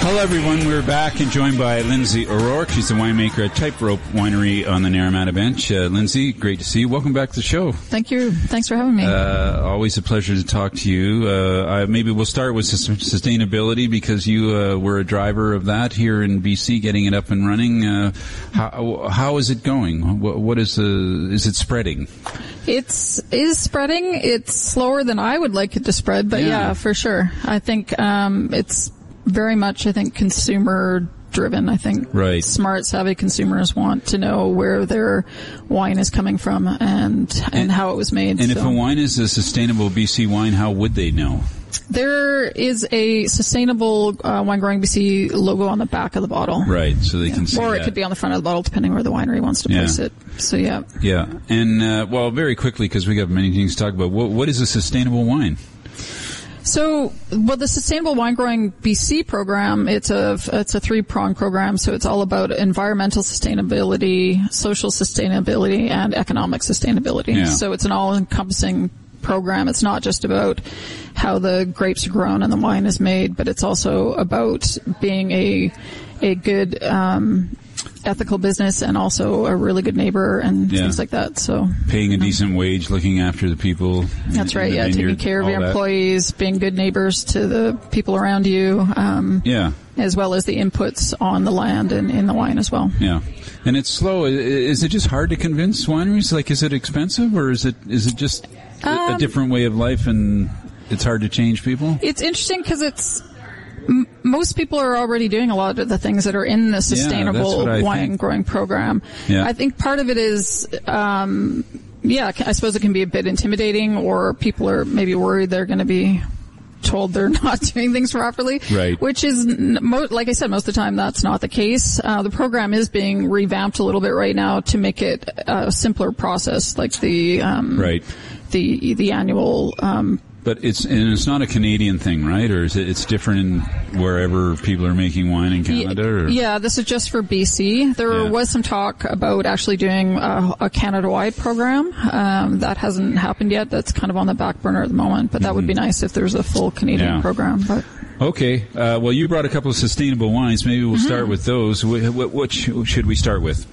Hello, everyone. We're back and joined by Lindsay O'Rourke. She's the winemaker at Tightrope Winery on the Naramata Bench. Lindsay, great to see you. Welcome back to the show. Thank you. Thanks for having me. Always a pleasure to talk to you. Maybe we'll start with sustainability because you were a driver of that here in BC, getting it up and running. How is it going? What is it spreading? It is spreading. It's slower than I would like it to spread, but yeah for sure. I think it's very much, consumer driven. I think smart, savvy consumers want to know where their wine is coming from and how it was made. And if a wine is a sustainable BC wine, how would they know? There is a sustainable Wine Growing BC logo on the back of the bottle. Right, so they can see or that. It could be on the front of the bottle, depending where the winery wants to place it. So, yeah. Yeah, and, very quickly, because we got many things to talk about, what is a sustainable wine? So, the Sustainable Wine Growing BC program, it's a 3-pronged program, so it's all about environmental sustainability, social sustainability, and economic sustainability. Yeah. So it's an all-encompassing program. It's not just about how the grapes are grown and the wine is made, but it's also about being a good ethical business and also a really good neighbor and things like that. So paying a decent wage, looking after the people. That's right. Yeah, taking care of your employees, being good neighbors to the people around you. As well as the inputs on the land and in the wine as well. Yeah. And it's slow. Is it just hard to convince wineries? Like, is it expensive or is it just a different way of life and it's hard to change people? It's interesting because most people are already doing a lot of the things that are in the sustainable wine growing program. Yeah. I think part of it is, I suppose it can be a bit intimidating, or people are maybe worried they're going to be told they're not doing things properly. Right. Which is, like I said, most of the time that's not the case. The program is being revamped a little bit right now to make it a simpler process, like the annual, But it's not a Canadian thing, right? Or is it's different in wherever people are making wine in Canada? Or? Yeah, this is just for BC. There was some talk about actually doing a Canada-wide program. That hasn't happened yet. That's kind of on the back burner at the moment. But that would be nice if there's a full Canadian program. But okay. Well, you brought a couple of sustainable wines. Maybe we'll start with those. What should we start with?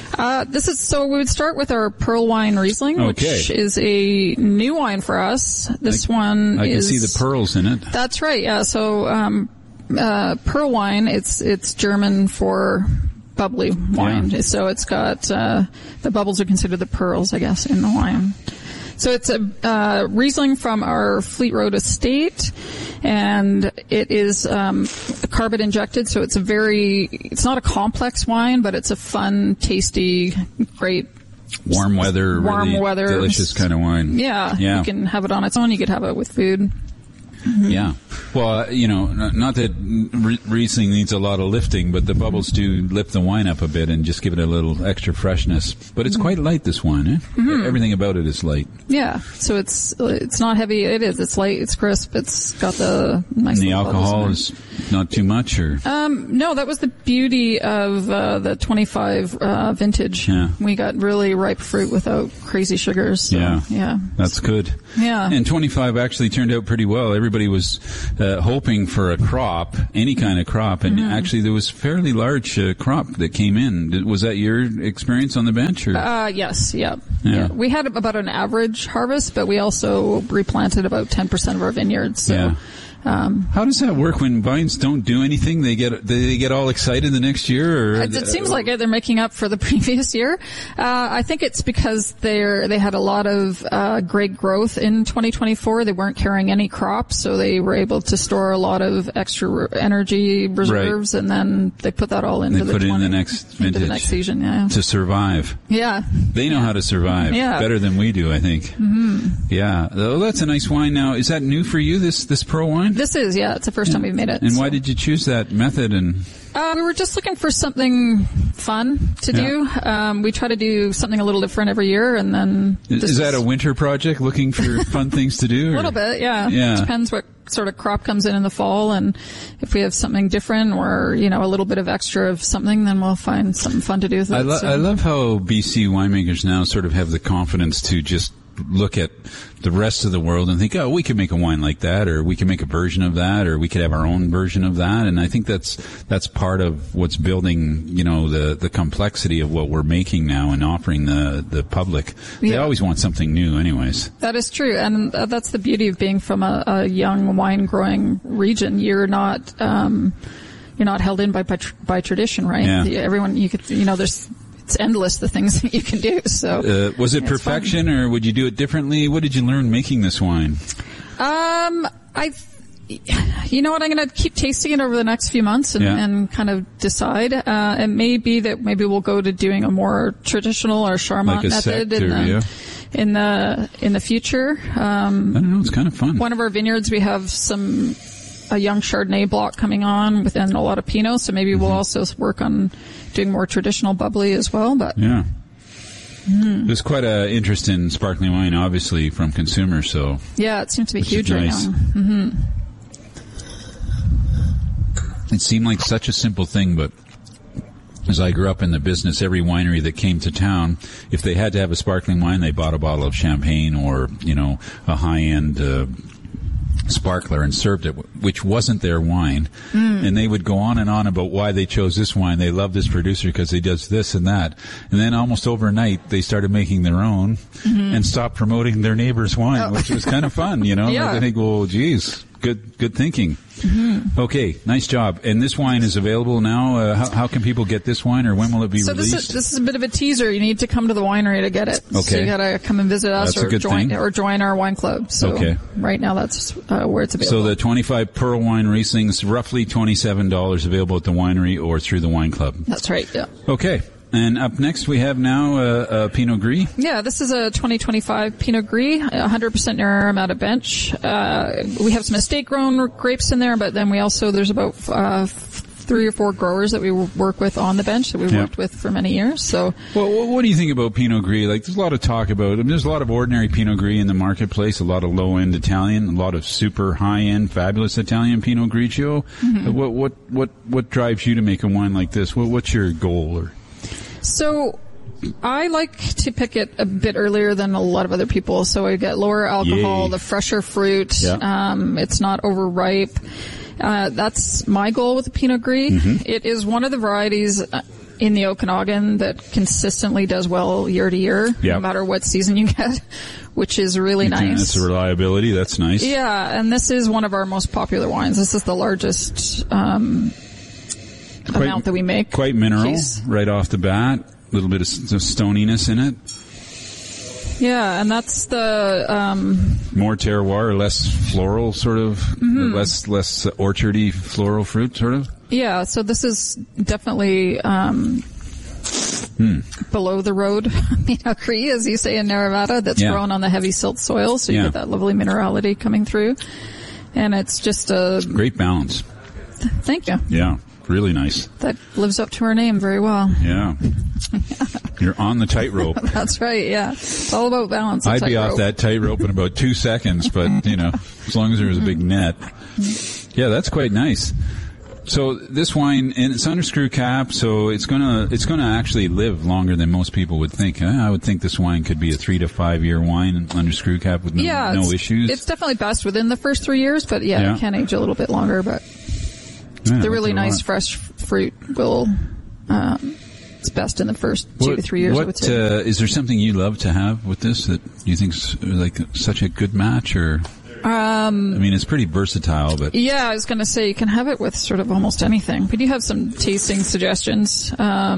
We would start with our Pearl Wine Riesling, which is a new wine for us. This one I can see the pearls in it. That's right. Yeah. So, Pearl wine, it's German for bubbly wine. Yeah. So it's got, the bubbles are considered the pearls, I guess, in the wine. So it's a Riesling from our Fleet Road estate, and it is carbon injected. So it's not a complex wine, but it's a fun, tasty, great, warm weather, delicious kind of wine. Yeah. You can have it on its own. You could have it with food. Mm-hmm. Yeah. Well, not that Riesling needs a lot of lifting, but the bubbles do lift the wine up a bit and just give it a little extra freshness. But it's quite light, this wine, eh? Mm-hmm. Everything about it is light. Yeah. So it's not heavy. It is. It's light. It's crisp. It's got the nice. And the alcohol is not too much, or? No, that was the beauty of the 25 vintage. Yeah. We got really ripe fruit without crazy sugars. So, yeah. That's good. Yeah. And 25 actually turned out pretty well. Everybody was hoping for a crop, any kind of crop, and actually there was a fairly large crop that came in. Was that your experience on the bench? Or? Yes, yeah. We had about an average harvest, but we also replanted about 10% of our vineyards. So. How does that work when vines don't do anything? They get all excited the next year, or it seems like they're making up for the previous year. I think it's because they had a lot of great growth in 2024. They weren't carrying any crops, so they were able to store a lot of extra energy reserves, and then they put that all into the next vintage, into the next season, to survive. Yeah, they know how to survive better than we do, I think. Mm-hmm. Yeah, well, that's a nice wine. Now, is that new for you? This Pearl wine? This is, it's the first time we've made it. And why did you choose that method? And we were just looking for something fun to do. We try to do something a little different every year, and then is that a winter project, looking for fun things to do? A little bit, yeah. It depends what sort of crop comes in the fall, and if we have something different or a little bit of extra of something, then we'll find something fun to do with it. I love how BC winemakers now sort of have the confidence to just look at the rest of the world and think, oh, we could make a wine like that, or we can make a version of that, or we could have our own version of that. And I think that's part of what's building, the complexity of what we're making now and offering the public. They always want something new anyways. That is true. And that's the beauty of being from a young wine growing region. You're not held in by tradition, right? Yeah. Everyone, it's endless, the things that you can do. So, was it perfection fun. Or would you do it differently? What did you learn making this wine? You know what? I'm going to keep tasting it over the next few months and kind of decide. It may be that maybe we'll go to doing a more traditional or Charmat method in the future. I don't know. It's kind of fun. One of our vineyards, we have a young Chardonnay block coming on within a lot of Pinot, so maybe we'll also work on doing more traditional bubbly as well. But yeah. There's quite an interest in sparkling wine, obviously, from consumers. So yeah, it seems to be huge right nice. now. Mm-hmm. It seemed like such a simple thing, but as I grew up in the business, every winery that came to town, if they had to have a sparkling wine, they bought a bottle of champagne or a high-end sparkler and served it, which wasn't their wine. And they would go on and on about why they chose this wine. They love this producer because he does this and that. And then almost overnight, they started making their own and stopped promoting their neighbor's wine, which was kind of fun, Yeah. Like I think, well, geez, good thinking. Okay, nice job. And this wine is available now. How can people get this wine, or when will it be released? This is a bit of a teaser. You need to come to the winery to get it. Okay. So you gotta come and visit us That's join our wine club. So right now that's where it's available. So the 25 Pearl Wine Rieslings, roughly $27 available at the winery or through the wine club. That's right, yeah. Okay. And up next we have now a Pinot Gris. Yeah, this is a 2025 Pinot Gris, 100% Aromata Bench. We have some estate-grown grapes in there, but then there's about 3 or 4 growers that we work with on the bench that we've worked with for many years. So, well, what do you think about Pinot Gris? Like, there's a lot of talk about it. There's a lot of ordinary Pinot Gris in the marketplace, a lot of low-end Italian, a lot of super high-end, fabulous Italian Pinot Grigio. What drives you to make a wine like this? What's your goal? So I like to pick it a bit earlier than a lot of other people. So I get lower alcohol, the fresher fruit. It's not overripe. That's my goal with the Pinot Gris. It is one of the varieties in the Okanagan that consistently does well year to year, no matter what season you get, which is really nice. That's a reliability. That's nice. Yeah, and this is one of our most popular wines. This is the largest amount that we make. Quite mineral right off the bat. A little bit of stoniness in it. Yeah, and that's the more terroir, less floral, sort of, less orchardy floral fruit, sort of. Yeah, so this is definitely below the road Pinot Gris, as you say in Nevada, that's grown on the heavy silt soil, so you get that lovely minerality coming through, and it's just a great balance. Thank you. Yeah. Really nice. That lives up to our name very well. Yeah. You're on the tightrope. That's right, yeah. It's all about balance. I'd be off that tightrope in about 2 seconds, but, as long as there was a big net. Yeah, that's quite nice. So this wine, and it's under screw cap, so it's gonna actually live longer than most people would think. I would think this wine could be a 3 to 5 year wine under screw cap with no issues. It's definitely best within the first 3 years, but it can age a little bit longer, but the really nice fresh fruit will, it's best in the first 2 to 3 years, I would say. Is there something you love to have with this that you think's like such a good match, or? I mean, it's pretty versatile, but. Yeah, I was gonna say you can have it with sort of almost anything, but you have some tasting suggestions.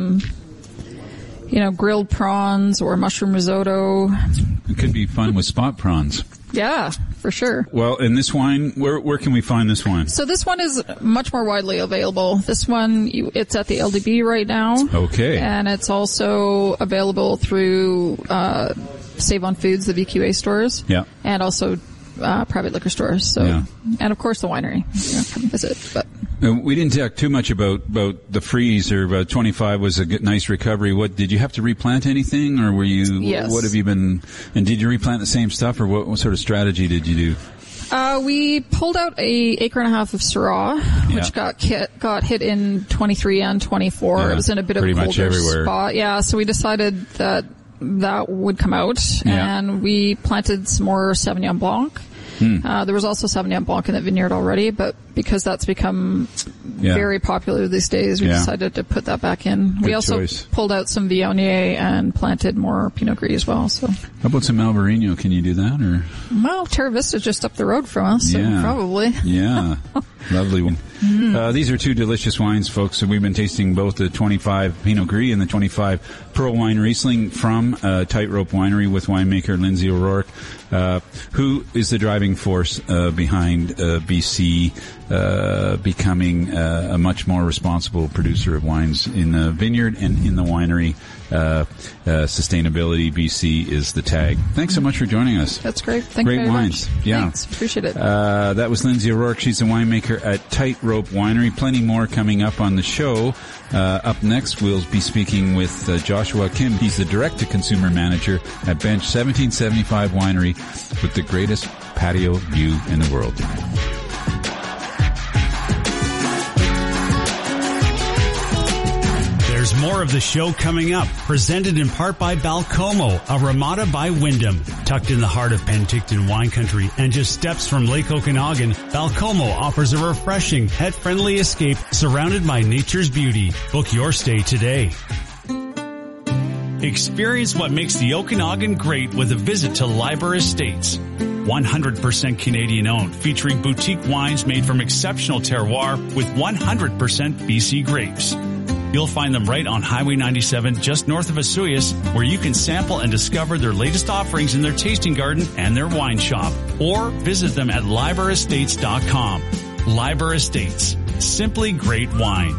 Grilled prawns or mushroom risotto. It could be fun with spot prawns. Yeah, for sure. Well, in this wine, where can we find this wine? So this one is much more widely available. This one, it's at the LDB right now. Okay. And it's also available through Save on Foods, the VQA stores. Yeah. And also private liquor stores. So, and of course the winery. Come visit. But we didn't talk too much about the freeze, or about 25 was a nice recovery. What did you have to replant anything, or were you? Yes. What have you been? And did you replant the same stuff, or what sort of strategy did you do? We pulled out 1.5 acres of Syrah, which got hit in 23 and 24. It was in a bit of a colder spot. Yeah, so we decided that that would come out, and we planted some more Sauvignon Blanc. There was also Sauvignon Blanc in the vineyard already, but because that's become very popular these days, we decided to put that back in. Good we also choice. pulled out some Viognier and planted more Pinot Gris as well. So, How about some Albarino? Can you do that? Or well, Terra Vista's just up the road from us, so probably. Yeah, lovely one. These are two delicious wines, folks. So we've been tasting both the 25 Pinot Gris and the 25 Pearl Wine Riesling from Tightrope Winery with winemaker Lindsay O'Rourke, who is the driving force behind BC becoming a much more responsible producer of wines in the vineyard and in the winery. Sustainability BC is the tag. Thanks so much for joining us. That's great. Thank you very wines. Much. Yeah. Thanks. Appreciate it. That was Lindsay O'Rourke. She's a winemaker at Tightrope Winery. Plenty more coming up on the show. Up next, we'll be speaking with Joshua Kim. He's the direct-to-consumer manager at Bench 1775 Winery with the greatest patio view in the world. There's more of the show coming up, presented in part by Balcomo, a Ramada by Wyndham. Tucked in the heart of Penticton wine country and just steps from Lake Okanagan, Balcomo offers a refreshing, pet-friendly escape surrounded by nature's beauty. Book your stay today. Experience what makes the Okanagan great with a visit to Liber Estates. 100% Canadian owned, featuring boutique wines made from exceptional terroir with 100% BC grapes. You'll find them right on Highway 97 just north of Osoyoos, where you can sample and discover their latest offerings in their tasting garden and their wine shop. Or visit them at liberestates.com. Liber Estates. Simply great wine.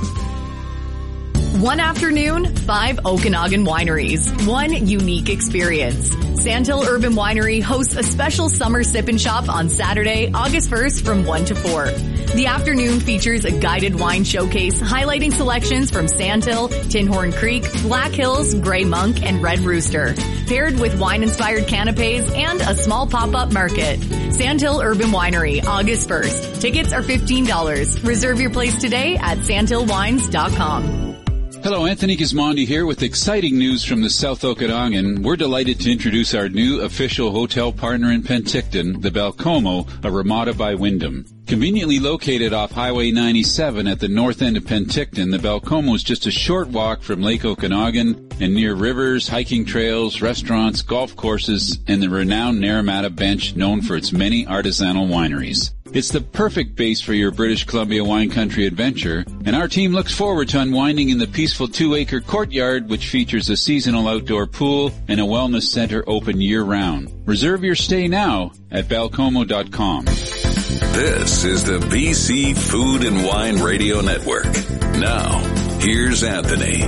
One afternoon, 5 Okanagan wineries, one unique experience. Sandhill Urban Winery hosts a special summer sip and shop on Saturday, August 1st from 1 to 4. The afternoon features a guided wine showcase highlighting selections from Sandhill, Tinhorn Creek, Black Hills, Grey Monk, and Red Rooster, paired with wine-inspired canapes and a small pop-up market. Sandhill Urban Winery, August 1st. Tickets are $15. Reserve your place today at sandhillwines.com. Hello, Anthony Gismondi here with exciting news from the South Okanagan. We're delighted to introduce our new official hotel partner in Penticton, the Balcomo, a Ramada by Wyndham. Conveniently located off Highway 97 at the north end of Penticton, the Balcomo is just a short walk from Lake Okanagan and near rivers, hiking trails, restaurants, golf courses, and the renowned Naramata Bench, known for its many artisanal wineries. It's the perfect base for your British Columbia wine country adventure, and our team looks forward to unwinding in the peaceful 2-acre courtyard, which features a seasonal outdoor pool and a wellness center open year-round. Reserve your stay now at balcomo.com. This is the BC Food and Wine Radio Network. Now, here's Anthony.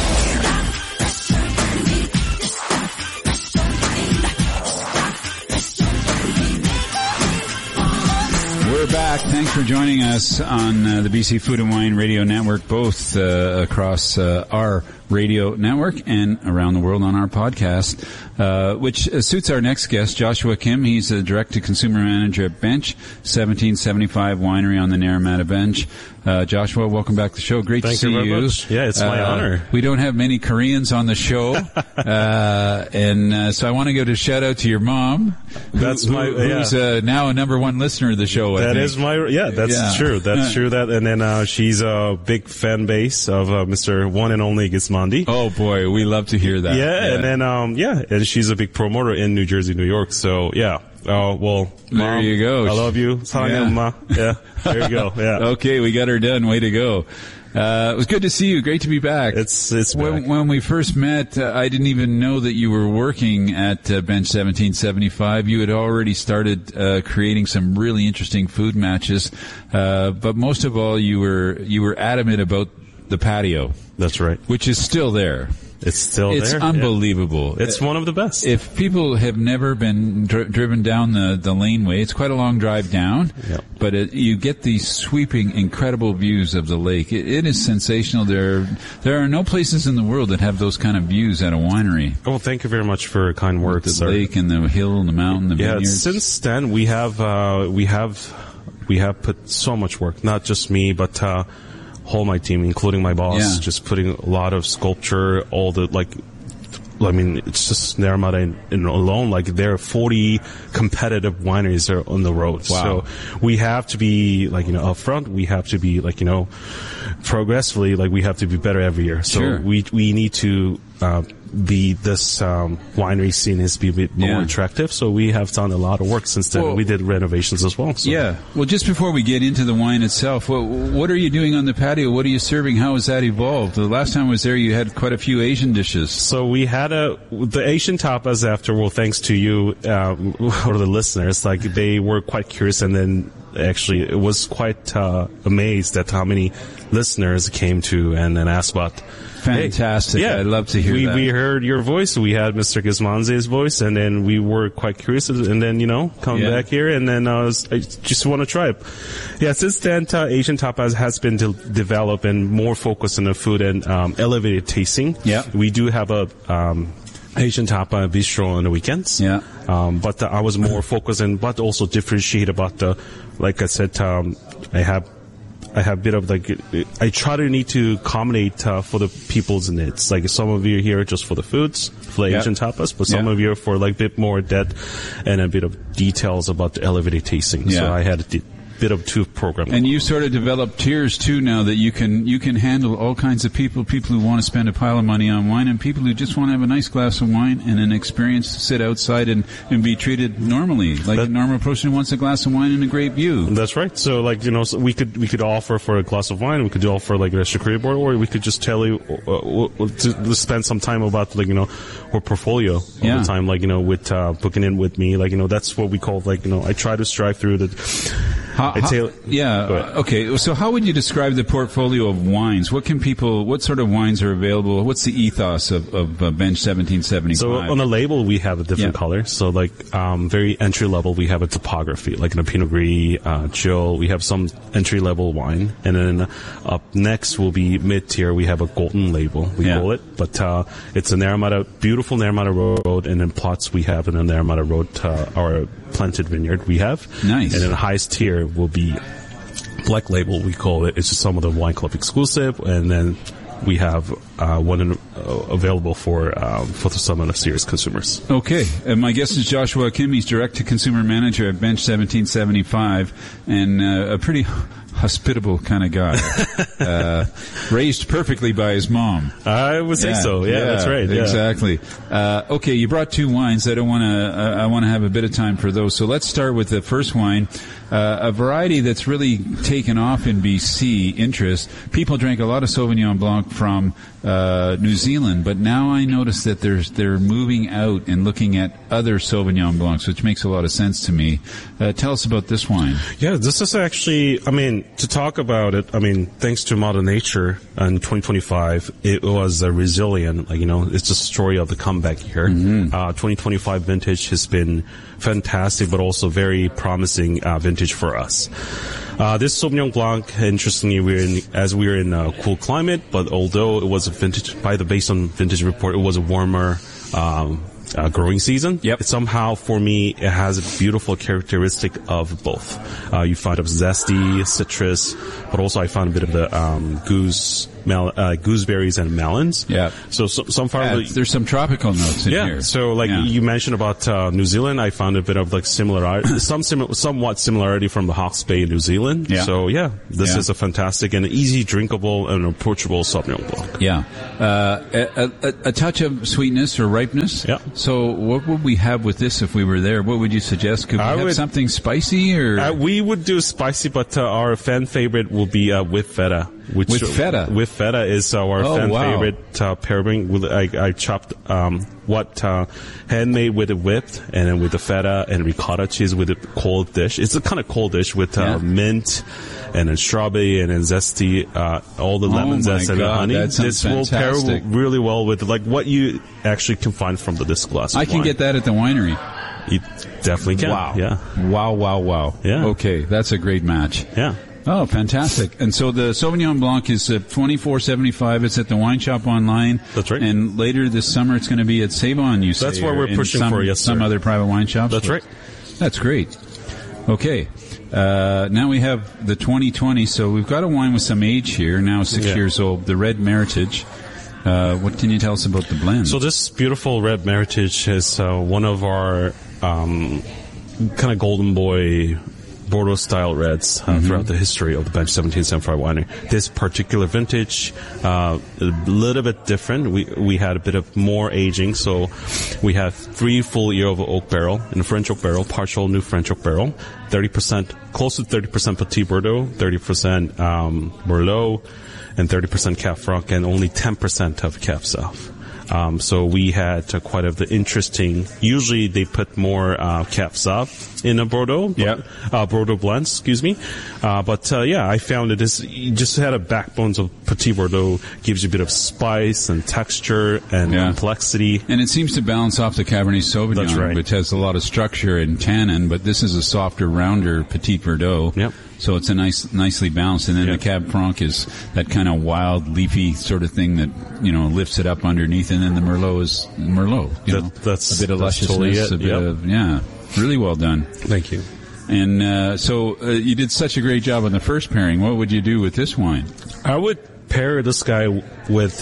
We're back. Thanks for joining us on the BC Food and Wine Radio Network, both across our radio network and around the world on our podcast, which suits our next guest, Joshua Kim. He's a direct-to-consumer manager at Bench 1775 Winery on the Naramata Bench. Joshua, welcome back to the show. Great to see you. Thank you very much. Yeah, it's my honor. We don't have many Koreans on the show, and so I want to give a shout out to your mom, who's now a number one listener of the show. That's true. That's true. And then she's a big fan base of Mr. One and Only Gismondi. Oh boy, we love to hear that. Yeah. And then and she's a big promoter in New Jersey, New York. So yeah. Well, Mom, there you go. I love you. Yeah. Yeah. There you go. Yeah. Okay, we got her done. Way to go. It was good to see you. Great to be back. It's when we first met, I didn't even know that you were working at Bench 1775. You had already started creating some really interesting food matches, but most of all, you were adamant about the patio. That's right. Which is still there. It's still there. It's unbelievable. Yeah. It's one of the best. If people have never been driven down the laneway, it's quite a long drive down, but you get these sweeping, incredible views of the lake. It is sensational. There are no places in the world that have those kind of views at a winery. Oh, thank you very much for kind words. The lake and the hill and the mountain, the vineyards. Since then we have put so much work. Not just me, but whole my team, including my boss, just putting a lot of sculpture, all the I mean, it's just Naramata alone. Like, there are 40 competitive wineries are on the road. Wow. So we have to be, like, upfront. We have to be, like, progressively, like, we have to be better every year. So sure. we need to this winery scene has to be a bit more attractive. So we have done a lot of work since then. Well, we did renovations as well. So. Yeah. Well, just before we get into the wine itself, what are you doing on the patio? What are you serving? How has that evolved? The last time I was there, you had quite a few Asian dishes. So we had the Asian tapas after, well, thanks to you, or the listeners, like, they were quite curious, and then actually it was quite amazed at how many listeners came to and asked about. Fantastic. Hey, yeah, I'd love to hear that. We heard your voice. We had Mr. Gizmanze's voice, and then we were quite curious, and then, come back here, and then I just want to try it. Yeah, since then, Asian tapas has been developed and more focused on the food and elevated tasting. Yeah. We do have a Asian tapa bistro on the weekends. Yeah. But I was more focused but also differentiate about like I said, I have a bit of, like, I try to need to accommodate for the people's needs. Like, some of you are here just for the foods, for the Asian tapas, but some of you are for, like, a bit more depth and a bit of details about the elevated tasting. Yeah. So I had a bit of two programs. And you sort of developed tiers too now that you can handle all kinds of people who want to spend a pile of money on wine and people who just want to have a nice glass of wine and an experience to sit outside and be treated normally, like a normal person who wants a glass of wine and a great view. That's right. So, like, so we could offer for a glass of wine, we could offer, like, a charcuterie board, or we could just tell you to spend some time about, like, our portfolio all the time, like, with booking in with me, like, that's what we call, like, I try to strive through the. Okay. So how would you describe the portfolio of wines? What sort of wines are available? What's the ethos of Bench 1775? So on the label, we have a different color. So, like, very entry level, we have a topography, like a Pinot Gris, Chill. We have some entry level wine. And then up next will be mid tier. We have a golden label, we call it. But, it's a beautiful Naramata Road. And then plots we have in the Naramata Road, our planted vineyard we have. Nice. And then the highest tier will be Black Label, we call it. It's just some of the Wine Club exclusive, and then we have one available for some of the serious consumers. Okay, and my guest is Joshua Kim. He's direct-to-consumer manager at Bench 1775, and a pretty hospitable kind of guy. Raised perfectly by his mom. I would say so. Yeah, that's right. Yeah. Exactly. Okay, you brought two wines. I want to have a bit of time for those. So let's start with the first wine. A variety that's really taken off in BC interest. People drank a lot of Sauvignon Blanc from New Zealand, but now I notice that they're moving out and looking at other Sauvignon Blancs, which makes a lot of sense to me. Tell us about this wine. Yeah, this is actually, to talk about it, thanks to Mother Nature in 2025, it was resilient. It's a story of the comeback year. 2025 vintage has been fantastic, but also very promising vintage for us. This Sauvignon Blanc, interestingly, we're in a cool climate, but although it was a vintage, based on vintage report, it was a warmer growing season. Yep. Somehow, for me, it has a beautiful characteristic of both. You find a zesty, citrus, but also I found a bit of the gooseberries and melons. Yeah. So some there's some tropical notes in here. So you mentioned about New Zealand, I found a bit of like somewhat similarity from the Hawke's Bay, New Zealand. Yeah. So this is a fantastic and easy drinkable and approachable Sauvignon Blanc. Yeah. A touch of sweetness or ripeness. Yeah. So what would we have with this if we were there? What would you suggest? Could we have something spicy or? We would do spicy, but our fan favorite will be with feta. With feta? With feta is our favorite pairing. I chopped handmade with the whipped, and then with the feta and ricotta cheese with a cold dish. It's a kind of cold dish with mint and then strawberry and then zesty, all the lemon zest and the honey. This will pair really well with like what you actually can find from this glass of wine. I can get that at the winery. You definitely can. Wow. Yeah. Wow. Yeah. Okay, that's a great match. Yeah. Oh, fantastic. And so the Sauvignon Blanc is $24.75. It's at the wine shop online. That's right. And later this summer it's going to be at Save-On, you say. That's what we're pushing for, yes, some other private wine shops. That's right. That's great. Okay. Now we have the 2020. So we've got a wine with some age here, now 6 years old, the Red Meritage. What can you tell us about the blend? So this beautiful red Meritage is one of our kind of golden boy Bordeaux style reds throughout the history of the Bench 1775 winery. This particular vintage, a little bit different. We had a bit of more aging, so we have 3 full year of oak barrel in a French oak barrel, partial new French oak barrel, 30%, close to 30% Petit Bordeaux, 30% Merlot, and 30% Cab Franc, and only 10% of Cab Sauv. So we had quite of the interesting, usually they put more Cab Sauv in a Bordeaux, Bordeaux blends, excuse me. I found you just had a backbones of Petit Bordeaux, gives you a bit of spice and texture and complexity. And it seems to balance off the Cabernet Sauvignon, which has a lot of structure and tannin, but this is a softer, rounder Petit Bordeaux. Yep. So it's a nicely balanced. And then the Cab Franc is that kind of wild, leafy sort of thing that, lifts it up underneath. And then the Merlot is Merlot. That's a bit of lusciousness, really well done. Thank you. And so you did such a great job on the first pairing. What would you do with this wine? I would pair this guy with,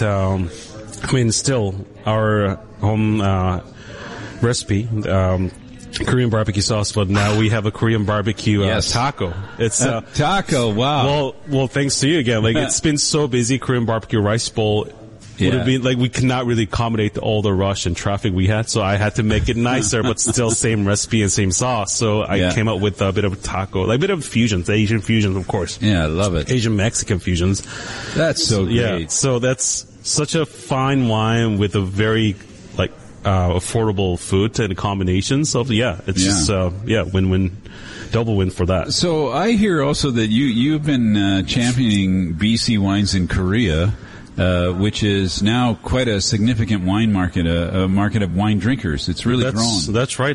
still our home recipe. Korean barbecue sauce, but now we have a Korean barbecue taco. It's taco. Wow. Well, thanks to you again. Like it's been so busy. Korean barbecue rice bowl would have been like we could not really accommodate all the rush and traffic we had, so I had to make it nicer, but still same recipe and same sauce. So I came up with a bit of a taco, like a bit of fusions, Asian fusions, of course. Yeah, I love it. Asian Mexican fusions. That's so great. Yeah. So that's such a fine wine with a very affordable food and combinations of it's just win-win, double win for that. So I hear also that you've been championing BC wines in Korea, which is now quite a significant wine market, a market of wine drinkers. It's really grown. That's right.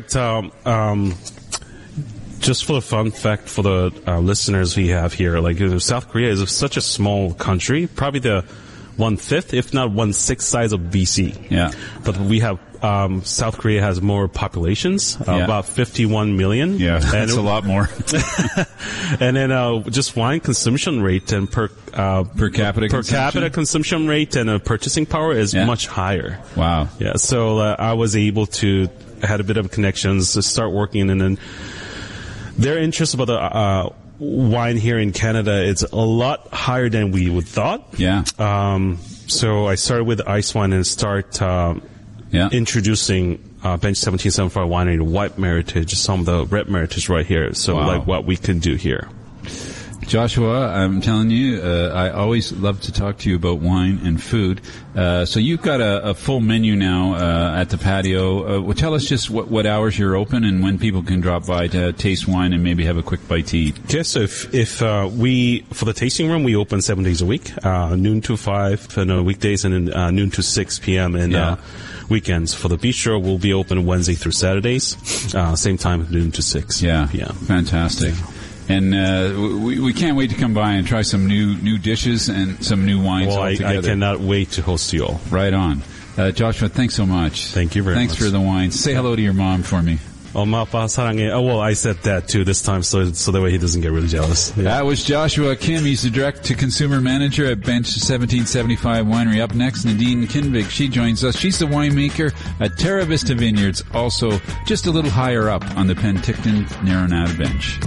Just for the fun fact for the listeners we have here, South Korea is such a small country, probably the 1/5, if not 1/6 size of BC. Yeah. But we have South Korea has more populations, about 51 million. Yeah, that's a lot more. And then just wine consumption rate and per capita consumption rate and purchasing power is much higher. Wow. Yeah, so I was able to had a bit of connections to start working, and then their interest about the wine here in Canada is a lot higher than we would thought. Yeah. So I started with ice wine and start introducing Bench 1775 winery, the white Meritage, some of the red Meritage right here. So what we can do here. Joshua, I'm telling you, I always love to talk to you about wine and food. So you've got a full menu now at the patio. Well, tell us just what hours you're open and when people can drop by to taste wine and maybe have a quick bite to eat. Okay, so if we for the tasting room, we open 7 days a week, noon to 5 on weekdays, and then noon to 6 p.m. and weekends. For the bistro, we'll be open Wednesday through Saturdays, same time, noon to 6 p.m. Fantastic. And we can't wait to come by and try some new dishes and some new wines all together. I cannot wait to host you all. Right on. Joshua, thanks so much. Thank you very much. Thanks for the wine. Say hello to your mom for me. 엄마 아빠 사랑해. Well, I said that too this time, so that way he doesn't get really jealous. Yeah. That was Joshua Kim. He's the direct-to-consumer manager at Bench 1775 Winery. Up next, Nadine Kinvig. She joins us. She's the winemaker at Terra Vista Vineyards, also just a little higher up on the Penticton-Naronata Bench.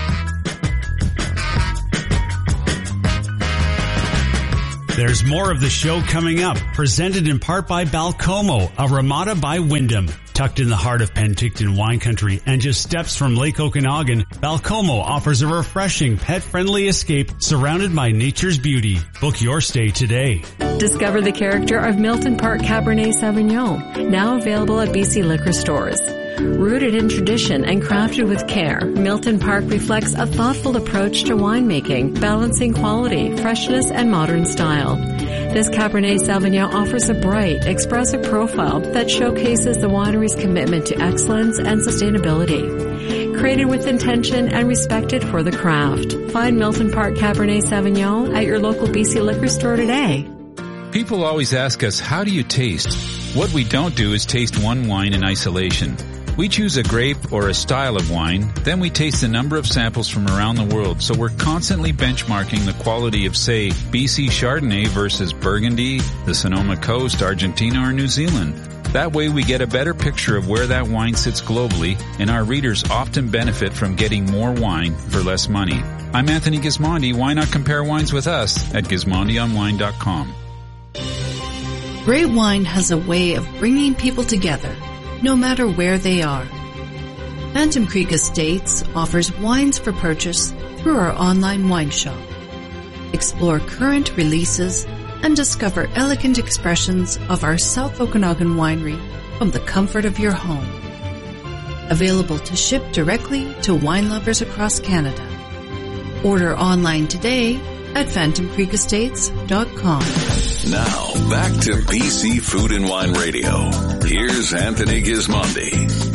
There's more of the show coming up, presented in part by Balcomo, a Ramada by Wyndham. Tucked in the heart of Penticton wine country and just steps from Lake Okanagan, Balcomo offers a refreshing, pet-friendly escape surrounded by nature's beauty. Book your stay today. Discover the character of Milton Park Cabernet Sauvignon, now available at BC liquor stores. Rooted in tradition and crafted with care, Milton Park reflects a thoughtful approach to winemaking, balancing quality, freshness, and modern style. This Cabernet Sauvignon offers a bright, expressive profile that showcases the winery's commitment to excellence and sustainability. Created with intention and respected for the craft. Find Milton Park Cabernet Sauvignon at your local BC liquor store today. People always ask us, how do you taste? What we don't do is taste one wine in isolation. We choose a grape or a style of wine, then we taste a number of samples from around the world, so we're constantly benchmarking the quality of, say, BC Chardonnay versus Burgundy, the Sonoma Coast, Argentina, or New Zealand. That way we get a better picture of where that wine sits globally, and our readers often benefit from getting more wine for less money. I'm Anthony Gismondi. Why not compare wines with us at GismondiOnWine.com. Great wine has a way of bringing people together, no matter where they are. Phantom Creek Estates offers wines for purchase through our online wine shop. Explore current releases and discover elegant expressions of our South Okanagan winery from the comfort of your home. Available to ship directly to wine lovers across Canada. Order online today at phantomcreekestates.com. Now, back to BC Food and Wine Radio. Here's Anthony Gismondi.